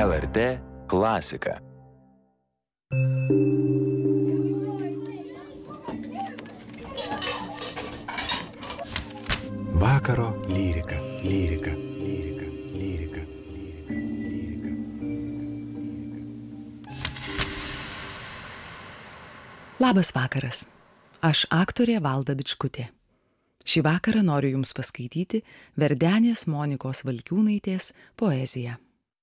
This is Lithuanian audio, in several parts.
LRT klasika. Vakaro lyrika, lyrika, lyrika, lyrika, lyrika, lyrika. Labas vakaras. Aš aktorė Valda Bičkutė. Šį vakarą noriu Jums paskaityti Verdenės Monikos Valkiūnaitės poeziją.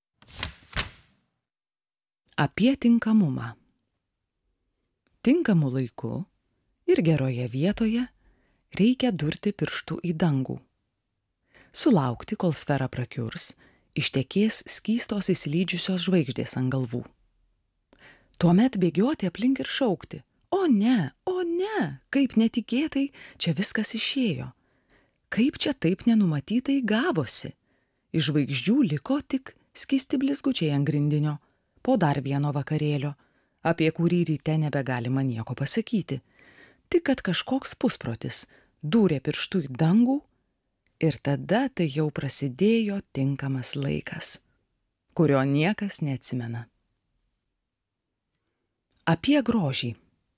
Apie tinkamumą. Tinkamu laiku ir geroje vietoje reikia durti pirštu į dangų. Sulaukti, kol sfera prakiurs, ištekės skystos įsilydžiusios žvaigždės ant galvų. Tuomet bėgioti aplink ir šaukti: o ne, kaip netikėtai čia viskas išėjo. Kaip čia taip nenumatytai gavosi. Iš žvaigždžių liko tik skysti blizgučiai ant grindinio, po dar vieno vakarėlio, apie kurį ryte nebegalima nieko pasakyti. Tik kad kažkoks pusprotis dūrė pirštu į dangų ir tada tai jau prasidėjo tinkamas laikas, kurio niekas neatsimena. Apie grožį.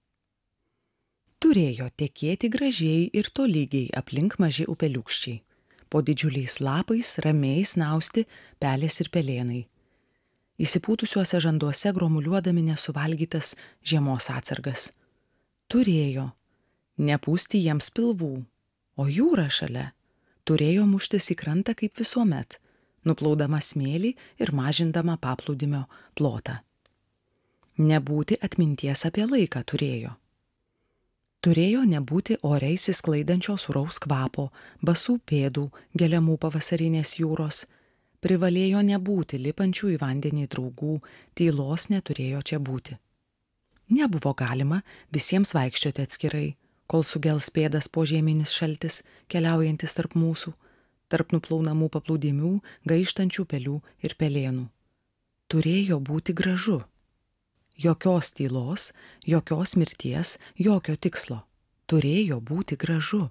Turėjo tekėti gražiai ir tolygiai aplink maži upeliūkščiai, po didžiuliais lapais ramiai snausti pelės ir pelėnai. Įsipūtusiuose žanduose gromuliuodami nesuvalgytas žiemos atsargas. Turėjo nepūsti jiems pilvų, o jūra šalia turėjo muštis į krantą kaip visuomet, nuplaudama smėlį ir mažindama paplūdimio plotą. Nebūti atminties apie laiką turėjo. Turėjo nebūti ore įsisklaidančio sūraus kvapo, basų pėdų, geliamų pavasarinės jūros. Privalėjo nebūti lipančių į vandenį draugų, tylos neturėjo čia būti. Nebuvo galima visiems vaikščioti atskirai, kol sugels pėdas požeminis šaltis, keliaujantis tarp mūsų, tarp nuplaunamų paplūdimių, gaištančių pelių ir pelėnų. Turėjo būti gražu. Jokios tylos, jokios mirties, jokio tikslo. Turėjo būti gražu.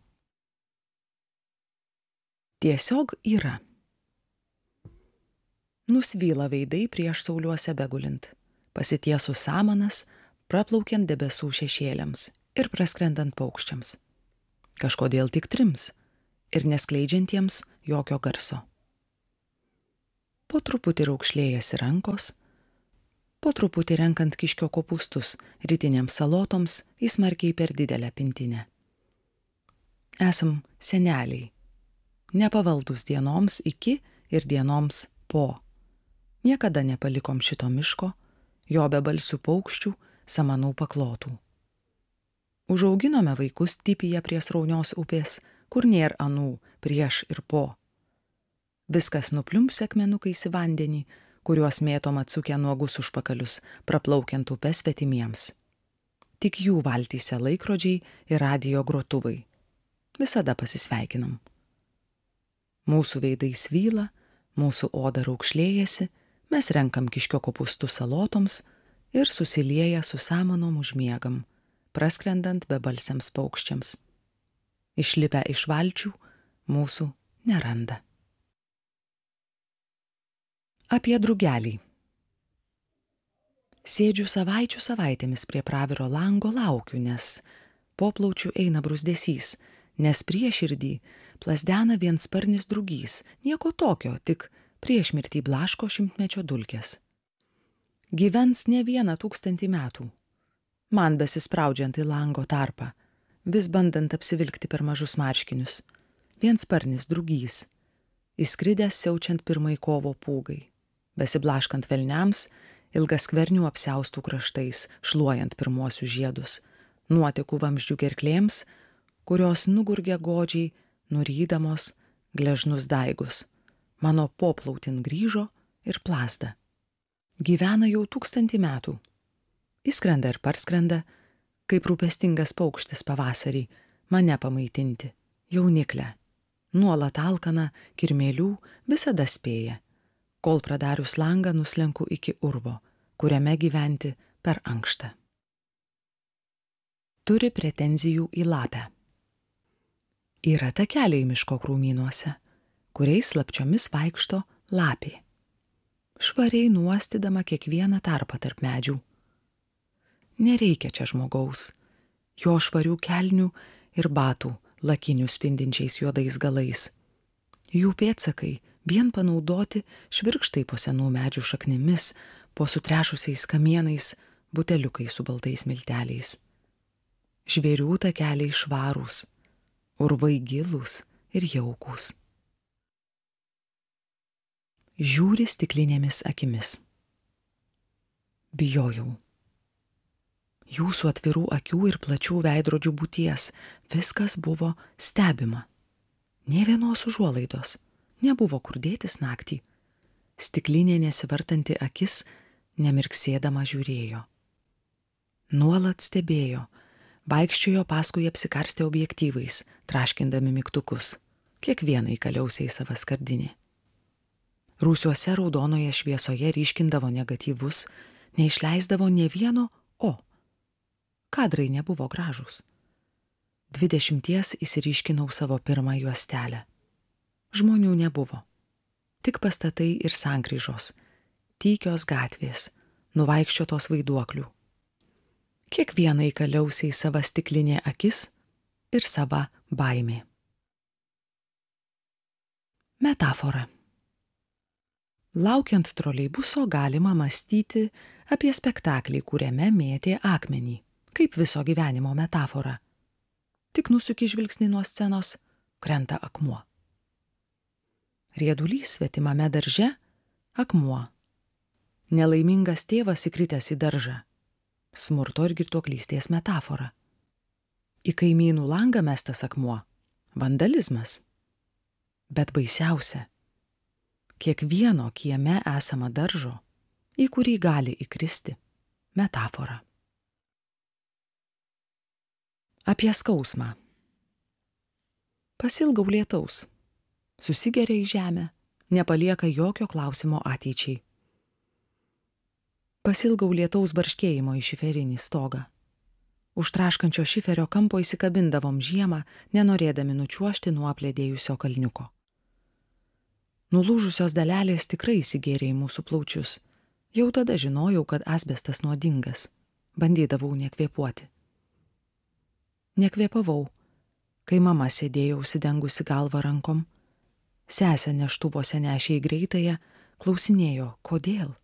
Tiesiog yra. Nusvyla veidai prieš sauliuose begulint, pasitiesus samanas, praplaukiant debesų šešėliams ir praskrendant paukščiams. Kažkodėl tik trims ir neskleidžiantiems jokio garso. Po truputį raukšlėjasi rankos, po truputį renkant kiškio kopūstus rytinėms salotoms į smarkiai per didelę pintinę. Esam seneliai, nepavaldus dienoms iki ir dienoms po. Niekada nepalikom šito miško, jo bebalsių paukščių, samanų paklotų. Užauginome vaikus tipyje prie sraunios upės, kur nėr anų prieš ir po. Viskas nupliumps akmenukais į vandenį, kuriuos mėtom atsukę nuogus užpakalius, praplaukiant upes svetimiems. Tik jų valtyse laikrodžiai ir radijo grotuvai. Visada pasisveikinam. Mūsų veidai svyla, mūsų oda raukšlėjasi, mes renkam kiškio kopūstų salotoms ir susilieję su samanom užmiegam, praskrendant bebalsiams paukščiams. Išlipę iš valčių, mūsų neranda. Apie drugelį. Sėdžiu savaičių savaitėmis prie praviro lango, laukiu, nes poplaučių eina bruzdesys, nes prieširdį plazdena viensparnis drugys, nieko tokio, tik prieš mirtį blaško šimtmečio dulkės. Gyvens ne 1000 metų. Man besispraudžiant į lango tarpą, vis bandant apsivilkti per mažus marškinius. Viensparnis drugys, įskridęs siaučiant pirmai kovo pūgai. Besiblaškant velniams, ilgaskvernių apsiaustų kraštais, šluojant pirmuosius žiedus, nuotekų vamzdžių gerklėms, kurios nugurgia godžiai, nurydamos gležnus daigus. Mano poplautin grįžo ir plazda. Gyvena jau 1000 metų. Įskrenda ir parskrenda, kaip rūpestingas paukštis pavasarį, mane pamaitinti, jauniklę. Nuolat alkana, kirmėlių visada spėja. Kol pradarius langą nuslenku iki urvo, kuriame gyventi per ankštą. Turi pretenzijų į lapę. Yra takeliai miško krūmynuose, kuriais slapčiomis vaikšto lapė. švariai nuostydama kiekvieną tarpą tarp medžių. Nereikia čia žmogaus, jo švarių kelnių ir batų, lakinių spindinčiais juodais galais. Jų pėdsakai vien panaudoti švirkštai po senų medžių šaknimis, po sutrešusiais kamienais, buteliukai su baltais milteliais. Žvėrių takeliai švarūs, urvai gilūs ir jaukūs. Žiūri stiklinėmis akimis. Bijojau. Jūsų atvirų akių ir plačių veidrodžių būties viskas buvo stebima. Nė vienos užuolaidos, nebuvo kur dėtis naktį. Stiklinė nesivartanti akis nemirksėdama žiūrėjo. Nuolat stebėjo, vaikščiojo paskui apsikarstę objektyvais, traškindami mygtukus, kiekvieną įkaliausiai sava skardinė. Rūsiuose raudonoje šviesoje ryškindavo negatyvus, neišleisdavo nė vieno o. Kadrai nebuvo gražūs. 20 įsiryškinau savo pirmą juostelę. Žmonių nebuvo. Tik pastatai ir sankryžos, tykios gatvės, nuvaikščiotos vaiduoklių. Kiekvieną įkaliausiai sava stiklinė akis ir sava baimė. Metafora. Laukiant troleibuso galima mąstyti apie spektaklį, kuriame mėtė akmenį, kaip viso gyvenimo metafora. Tik nusuki žvilgsnį nuo scenos, krenta akmuo. Riedulys svetimame darže – akmuo. Nelaimingas tėvas įkritęs į daržą – smurto ir girtuoklystės metafora. Į kaimynų langą mestas akmuo – vandalizmas. Bet baisiausia – kiekvieno kieme esama daržo, į kurį gali įkristi metafora. Apie skausmą. Pasilgau lietaus. Susigeria į žemę, nepalieka jokio klausimo ateičiai. Pasilgau lietaus barškėjimo į šiferinį stogą. Už traškančio šiferio kampo įsikabindavom žiemą, nenorėdami nučiuožti nuo apledėjusio kalniuko. Nulūžusios dalelės tikrai įsigėrė į mūsų plaučius. Jau tada žinojau, kad asbestas nuodingas. Bandydavau nekvėpuoti. Nekvėpavau, kai mama sėdėjo užsidengusi galvą rankom. Sesė neštuvose nešė į greitąją, klausinėjo, kodėl.